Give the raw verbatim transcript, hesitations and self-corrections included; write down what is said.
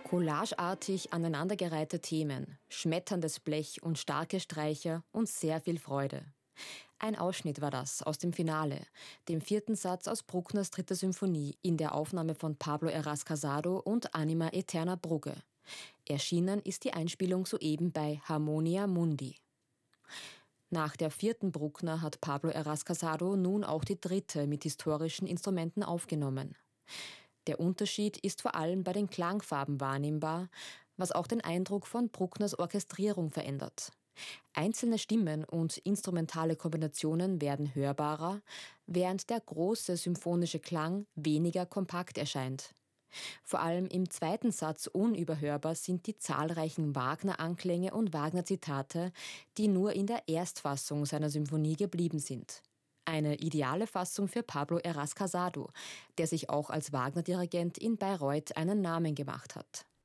Collageartig aneinandergereihte Themen, schmetterndes Blech und starke Streicher und sehr viel Freude. Ein Ausschnitt war das aus dem Finale, dem vierten Satz aus Bruckners dritter Symphonie in der Aufnahme von Pablo Heras Casado und Anima Eterna Brugge. Erschienen ist die Einspielung soeben bei Harmonia Mundi. Nach der vierten Bruckner hat Pablo Heras Casado nun auch die dritte mit historischen Instrumenten aufgenommen. Der Unterschied ist vor allem bei den Klangfarben wahrnehmbar, was auch den Eindruck von Bruckners Orchestrierung verändert. Einzelne Stimmen und instrumentale Kombinationen werden hörbarer, während der große symphonische Klang weniger kompakt erscheint. Vor allem im zweiten Satz unüberhörbar sind die zahlreichen Wagner-Anklänge und Wagner-Zitate, die nur in der Erstfassung seiner Symphonie geblieben sind. Eine ideale Fassung für Pablo Heras Casado, der sich auch als Wagner-Dirigent in Bayreuth einen Namen gemacht hat.